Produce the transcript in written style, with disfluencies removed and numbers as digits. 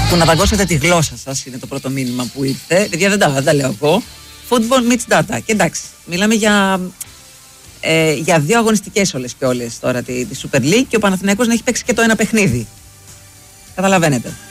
Που να δαγκώσετε τη γλώσσα σας είναι το πρώτο μήνυμα που ήρθε. Παιδιά, δεν τα λέω εγώ. Football meets data. Και εντάξει, μιλάμε για δύο αγωνιστικές όλες και όλες τώρα τη Super League και ο Παναθηναϊκός να έχει παίξει και το ένα παιχνίδι. Καταλαβαίνετε.